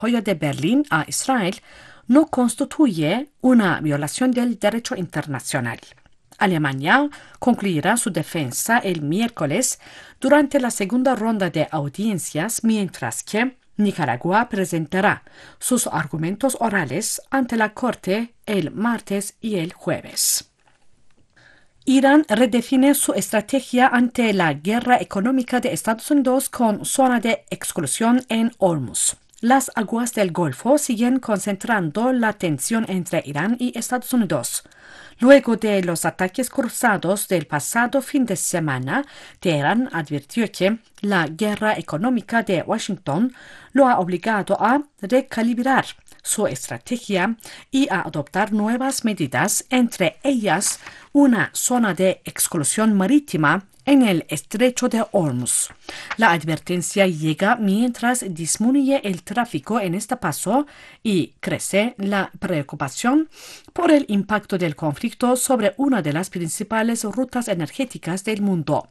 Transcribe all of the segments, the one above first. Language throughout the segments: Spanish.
apoyo de Berlín a Israel no constituye una violación del derecho internacional. Alemania concluirá su defensa el miércoles durante la segunda ronda de audiencias, mientras que Nicaragua presentará sus argumentos orales ante la Corte el martes y el jueves. Irán redefine su estrategia ante la guerra económica de Estados Unidos con zona de exclusión en Hormuz. Las aguas del Golfo siguen concentrando la tensión entre Irán y Estados Unidos. Luego de los ataques cruzados del pasado fin de semana, Teherán advirtió que la guerra económica de Washington lo ha obligado a recalibrar su estrategia y a adoptar nuevas medidas, entre ellas una zona de exclusión marítima en el estrecho de Hormuz. La advertencia llega mientras disminuye el tráfico en este paso y crece la preocupación por el impacto del conflicto sobre una de las principales rutas energéticas del mundo.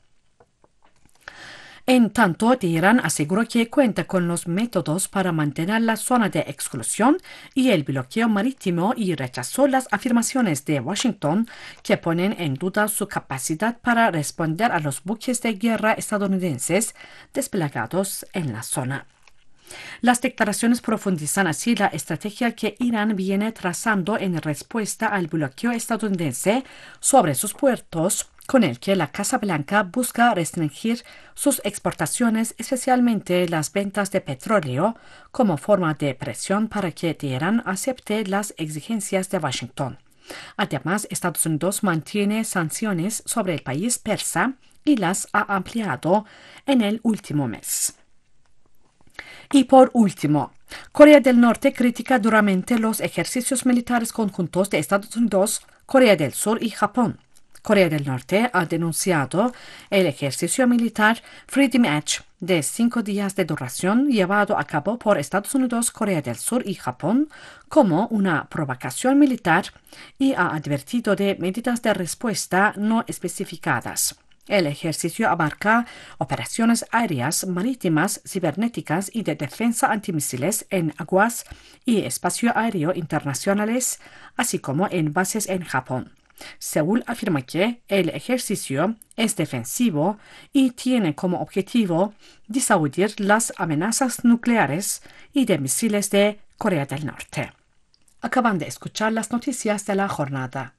En tanto, Teherán aseguró que cuenta con los métodos para mantener la zona de exclusión y el bloqueo marítimo y rechazó las afirmaciones de Washington que ponen en duda su capacidad para responder a los buques de guerra estadounidenses desplegados en la zona. Las declaraciones profundizan así la estrategia que Irán viene trazando en respuesta al bloqueo estadounidense sobre sus puertos, con el que la Casa Blanca busca restringir sus exportaciones, especialmente las ventas de petróleo, como forma de presión para que Teherán acepte las exigencias de Washington. Además, Estados Unidos mantiene sanciones sobre el país persa y las ha ampliado en el último mes. Y por último, Corea del Norte critica duramente los ejercicios militares conjuntos de Estados Unidos, Corea del Sur y Japón. Corea del Norte ha denunciado el ejercicio militar Freedom Edge de 5 días de duración llevado a cabo por Estados Unidos, Corea del Sur y Japón como una provocación militar y ha advertido de medidas de respuesta no especificadas. El ejercicio abarca operaciones aéreas, marítimas, cibernéticas y de defensa antimisiles en aguas y espacio aéreo internacionales, así como en bases en Japón. Seúl afirma que el ejercicio es defensivo y tiene como objetivo disuadir las amenazas nucleares y de misiles de Corea del Norte. Acaban de escuchar las noticias de la jornada.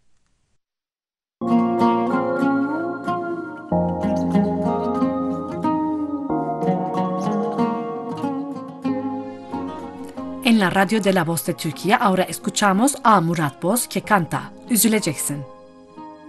En la radio de La Voz de Turquía ahora escuchamos a Murat Boz que canta Üzüleceksin.